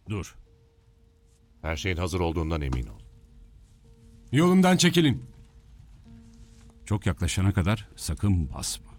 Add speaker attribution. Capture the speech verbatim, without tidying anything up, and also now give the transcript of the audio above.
Speaker 1: Dur.
Speaker 2: Her şeyin hazır olduğundan emin ol.
Speaker 3: Yolumdan çekilin.
Speaker 1: Çok yaklaşana kadar sakın basma.